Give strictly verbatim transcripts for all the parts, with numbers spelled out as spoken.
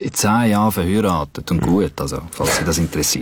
in zehn Jahren verheiratet und gut, also, falls Sie das interessiert.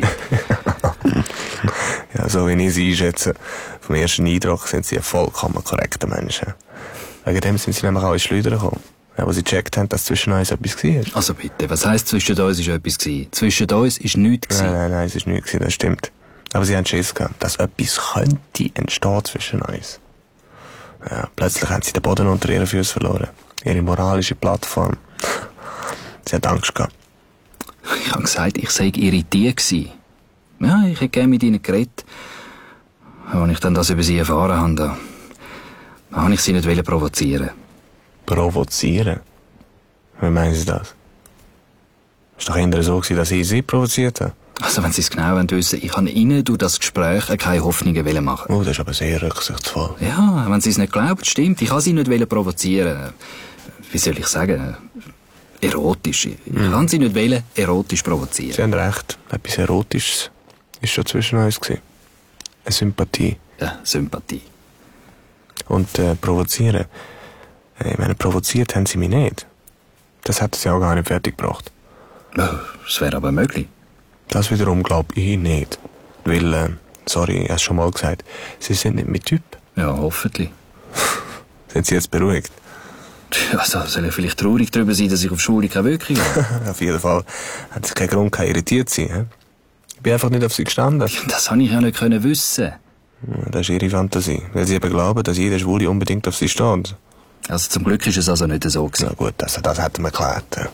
Ja, so wie ich sie einschätze, vom ersten Eindruck sind sie ein vollkommen korrekter Mensch. Wegen dem sind sie nämlich auch ins Schleudern gekommen. Ja, wo sie gecheckt haben, dass zwischen uns etwas war. Also bitte, was heisst, zwischen uns ist etwas gewesen? Zwischen uns ist nichts gewesen. Nein, nein, nein, es ist nichts gewesen, das stimmt. Aber sie haben Schiss gehabt, dass etwas könnte entstehen zwischen uns. Ja, plötzlich haben sie den Boden unter ihren Füßen verloren. Ihre moralische Plattform. Sie hat Angst gehabt. Ich habe gesagt, ich sei irritiert gewesen. Ja, ich hätte gerne mit ihnen geredet. Als ich dann das über sie erfahren habe, da, da habe ich sie nicht provozieren. Provozieren? Wie meinen Sie das? Es war doch eher so, dass ich sie provoziert habe. Also, wenn Sie es genau wissen, ich habe Ihnen durch das Gespräch keine Hoffnungen machen. Oh, das ist aber sehr rücksichtsvoll. Ja, wenn Sie es nicht glauben, stimmt. Ich habe Sie nicht provozieren. Wie soll ich sagen? Erotisch. Ich mhm. kann Sie nicht wollen, erotisch provozieren. Sie haben recht. Etwas Erotisches ist schon zwischen uns gewesen. Eine Sympathie. Ja, Sympathie. Und äh, provozieren. Ich meine, provoziert haben Sie mich nicht. Das hätten Sie auch gar nicht fertig gebracht. Oh, das wäre aber möglich. Das wiederum glaube ich nicht. Weil, äh, sorry, ich habe es schon mal gesagt, Sie sind nicht mein Typ. Ja, hoffentlich. Sind Sie jetzt beruhigt? Also, soll ich vielleicht traurig darüber sein, dass ich auf Schule keine Wirkung habe? Auf jeden Fall hat es keinen Grund gehabt, irritiert zu sein. He? Ich bin einfach nicht auf Sie gestanden. Das habe ich ja nicht können wissen. Das ist Ihre Fantasie, weil Sie eben glauben, dass jeder Schwule unbedingt auf Sie steht. Also zum Glück ist es also nicht so gewesen. Na gut, das, das hätten wir geklärt. Ja.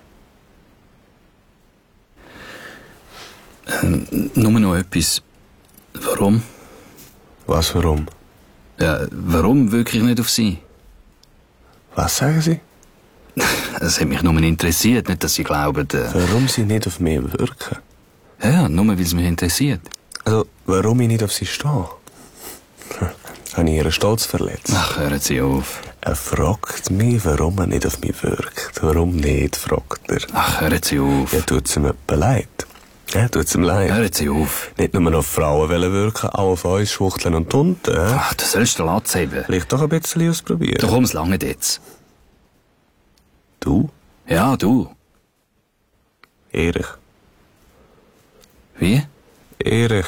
Ähm, nur noch etwas. Warum? Was, warum? Ja, warum wirklich nicht auf Sie? Was sagen Sie? Das hat mich nur interessiert, nicht, dass Sie glauben... Äh... Warum Sie nicht auf mich wirken? Ja, nur weil es mich interessiert. Also, warum ich nicht auf Sie stehe? Habe ich Ihren Stolz verletzt? Ach, hören Sie auf. Er fragt mich, warum er nicht auf mich wirkt. Warum nicht, fragt er. Ach, hören Sie auf. Ja, tut es ihm etwa leid. Ja, tut es ihm leid. Hören Sie auf. Nicht nur auf Frauen wollen wirken, auch auf uns Schwuchteln und Tunten. Ach, du sollst den Latz haben. Vielleicht doch ein bisschen ausprobieren. Du kommst lange jetzt. Du? Ja, du. Erich. Wie? Erich.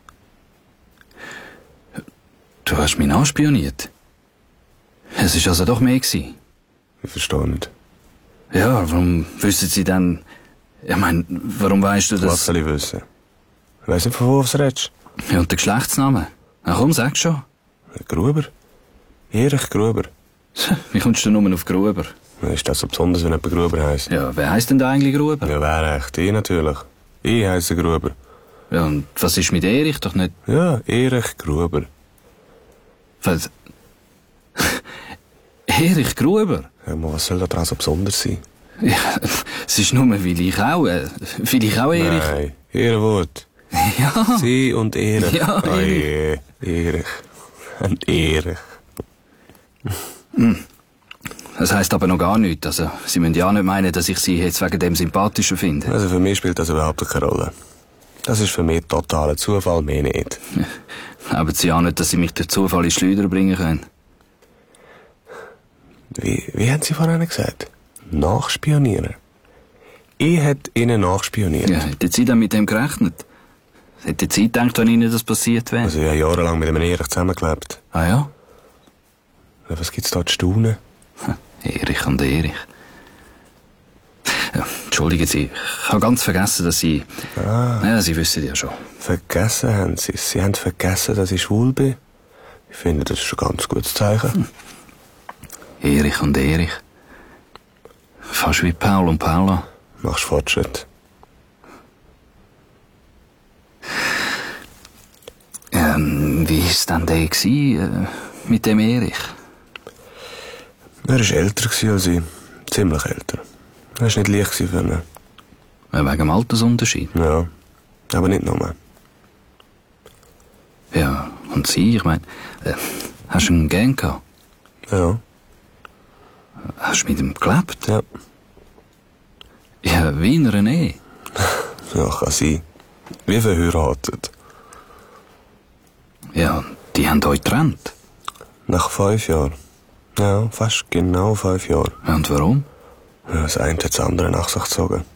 Du hast mich anspioniert. Es war also doch mehr gewesen. Ich verstehe nicht. Ja, warum wissen Sie dann... Ich meine, warum weißt du das... Was soll ich wissen? Ich weiss nicht, von wo du redest. Ja, und der Geschlechtsname? Na komm, sag schon. Gruber. Erich Gruber. Wie kommst du nur auf Gruber? Ist das so besonders, wenn jemand Gruber heisst? Ja, wer heisst denn da eigentlich Gruber? Ja, wer echt? Ich natürlich. Ich heisse Gruber. Ja, und was ist mit Erich doch nicht... Ja, Erich Gruber. Was? Erich Gruber? Ja, aber was soll da dran so besonders sein? Ja, es ist nur, weil ich auch... Äh, weil ich auch Erich... Nein, Ehrenwort. Ja. Sie und Erich. Ja, oh, Erich. Je. Erich. Und Erich. Hm. Das heisst aber noch gar nichts. Also, Sie müssen ja nicht meinen, dass ich Sie jetzt wegen dem sympathischer finde. Also für mich spielt das überhaupt keine Rolle. Das ist für mich totaler Zufall, mehr nicht. Glauben Sie auch nicht, dass Sie mich durch Zufall in Schleuder bringen können? Wie, wie haben Sie vorhin gesagt? Nachspionieren? Ich hätte Ihnen nachspioniert. Ja, hätten Sie dann mit dem gerechnet? Hätten Sie gedacht, wenn Ihnen das passiert wäre? Also ich habe jahrelang mit einem Erich zusammengelebt. Ah ja? Ja, was gibt's da zu staunen? Erich und Erich. Ja, entschuldigen Sie, ich habe ganz vergessen, dass Sie... Ah. Ja, Sie wissen ja schon. Vergessen haben Sie es. Sie haben vergessen, dass ich schwul bin. Ich finde, das ist ein ganz gutes Zeichen. Hm. Erich und Erich. Fast wie Paul und Paula. Machst Fortschritt. Ähm, wie war es denn der gewesen, äh, mit dem Erich? Er war älter als ich. Ziemlich älter. Er war nicht leicht für ihn. Äh, wegen dem Altersunterschied? Ja, aber nicht nur. Ja, und Sie, ich meine, äh, hast du ihn gern gehabt? Ja. Hast du mit ihm gelebt? Ja. Ja, wie in einer Ehe? Ja, kann sein. Wie verheiratet. Ja, die haben euch getrennt. Nach fünf Jahren. Ja, fast genau fünf Jahre. Und warum? Ja, das eine hat das andere nach sich gezogen.